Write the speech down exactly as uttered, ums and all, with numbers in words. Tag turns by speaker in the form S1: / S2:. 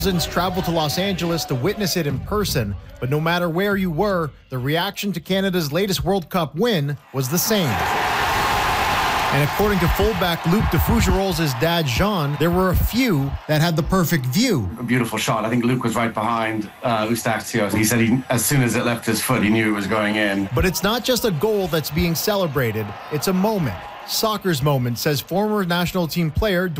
S1: Thousands traveled to Los Angeles to witness it in person, but no matter where you were, the reaction to Canada's latest World Cup win was the same. And according to fullback Luc de Fougerolles' dad, Jean, there were a few that had the perfect view.
S2: A beautiful shot. I think Luc was right behind uh, Eustáquio. He said he, as soon as it left his foot, he knew it was going in.
S1: But it's not just a goal that's being celebrated. It's a moment. Soccer's moment, says former national team player